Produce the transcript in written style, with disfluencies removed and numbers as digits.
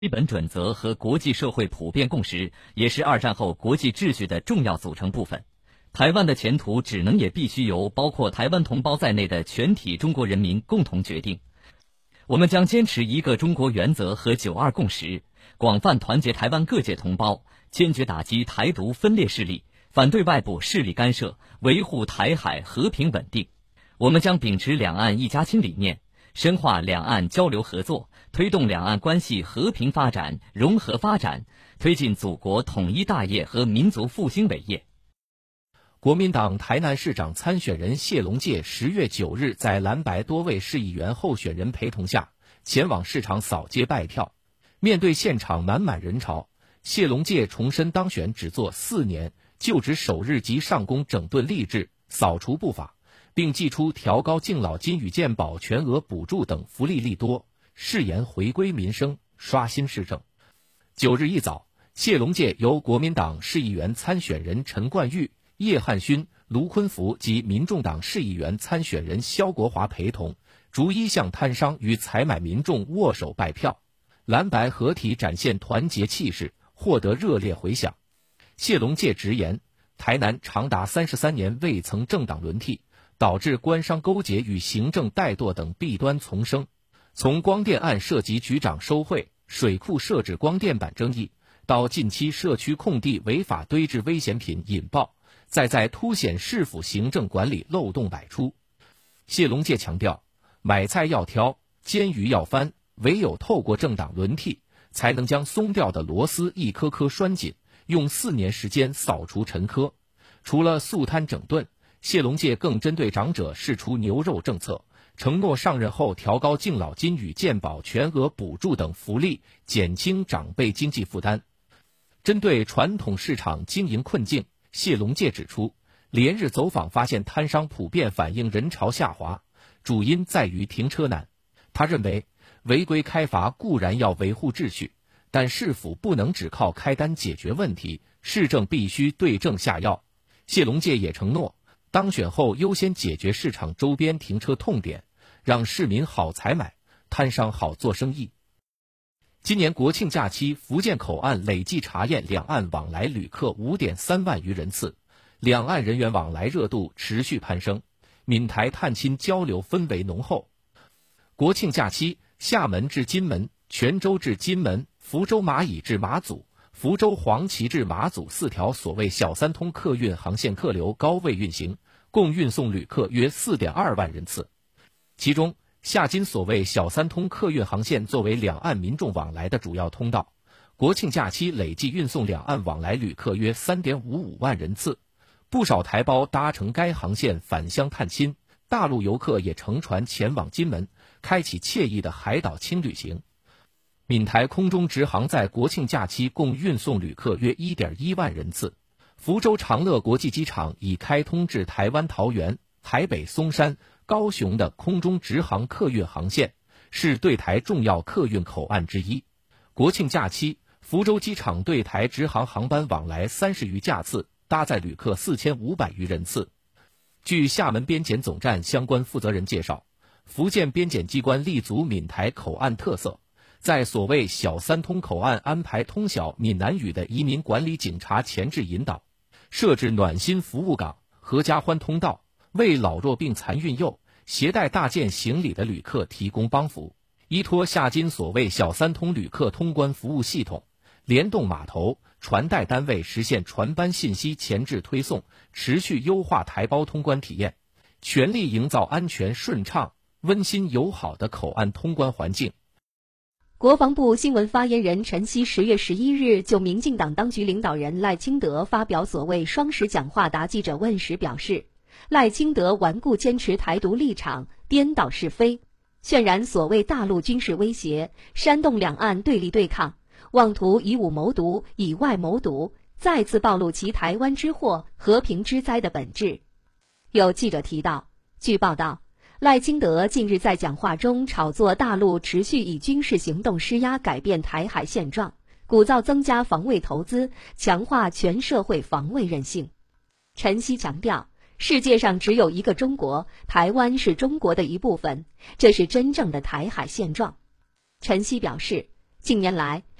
基本准则和国际社会普遍共识，也是二战后国际秩序的重要组成部分。台湾的前途只能也必须由包括台湾同胞在内的全体中国人民共同决定。我们将坚持一个中国原则和9·2共识，广泛团结台湾各界同胞，坚决打击台独分裂势力，反对外部势力干涉，维护台海和平稳定。我们将秉持两岸一家亲理念，深化两岸交流合作，推动两岸关系和平发展、融合发展，推进祖国统一大业和民族复兴伟业。 国民党台南市长参选人谢龙介10月9日在蓝白多位市议员候选人陪同下，前往市场扫街拜票。面对现场满满人潮，谢龙介重申当选只做4年，就职首日即上工整顿吏治，扫除不法，并祭出调高敬老金与健保全额补助等福利利多，誓言回归民生，刷新市政。9日一早，谢龙介由国民党市议员参选人陈冠玉、叶汉勋、卢坤福及民众党市议员参选人萧国华陪同，逐一向摊商与采买民众握手拜票，蓝白合体展现团结气势，获得热烈回响。谢龙介直言，台南长达33年未曾政党轮替，导致官商勾结与行政怠惰等弊端丛生。从光电案涉及局长收贿、水库设置光电板争议，到近期社区空地违法堆置危险品引爆，再在凸显市府行政管理漏洞百出。谢龙介强调，买菜要挑，煎鱼要翻，唯有透过政党轮替，才能将松掉的螺丝一颗颗拴紧，用4年时间扫除陈疴。除了肃贪整顿，谢龙介更针对长者释出牛肉政策，承诺上任后调高敬老金与健保全额补助等福利，减轻长辈经济负担。针对传统市场经营困境，谢龙介指出，连日走访发现摊商普遍反映人潮下滑，主因在于停车难。他认为，违规开罚固然要维护秩序，但市府不能只靠开单解决问题，市政必须对症下药。谢龙介也承诺，当选后优先解决市场周边停车痛点，让市民好采买，摊商好做生意。今年国庆假期，福建口岸累计查验两岸往来旅客5.3万余人次，两岸人员往来热度持续攀升，闽台探亲交流氛围浓厚。国庆假期，厦门至金门、泉州至金门、福州马乙至马祖、福州黄岐至马祖4条所谓小三通客运航线客流高位运行，共运送旅客约4.2万人次。其中，厦金所谓小三通客运航线作为两岸民众往来的主要通道，国庆假期累计运送两岸往来旅客约3.55万人次，不少台胞搭乘该航线返乡探亲，大陆游客也乘船前往金门，开启惬意的海岛轻旅行。闽台空中直航在国庆假期共运送旅客约1.1万人次。福州长乐国际机场已开通至台湾桃园、台北松山、高雄的空中直航客运航线，是对台重要客运口岸之一。国庆假期，福州机场对台直航航班往来30余架次，搭载旅客4500余人次。据厦门边检总站相关负责人介绍，福建边检机关立足闽台口岸特色，在所谓小三通口岸安排通晓闽南语的移民管理警察前置引导，设置暖心服务岗、合家欢通道，为老弱病残孕幼、携带大件行李的旅客提供帮扶。依托厦金所谓小三通旅客通关服务系统，联动码头、船代单位实现船班信息前置推送，持续优化台胞通关体验，全力营造安全顺畅、温馨友好的口岸通关环境。 国防部新闻发言人陈希10月11日就民进党当局领导人赖清德发表所谓双十讲话答记者问时表示，赖清德顽固坚持台独立场，颠倒是非，渲染所谓大陆军事威胁，煽动两岸对立对抗，妄图以武谋独、以外谋独，再次暴露其台湾之祸、和平之灾的本质。有记者提到，据报道，赖清德近日在讲话中炒作大陆持续以军事行动施压改变台海现状，鼓噪增加防卫投资，强化全社会防卫韧性。陈希强调，世界上只有一个中国，台湾是中国的一部分，这是真正的台海现状。陈希表示， 近年来，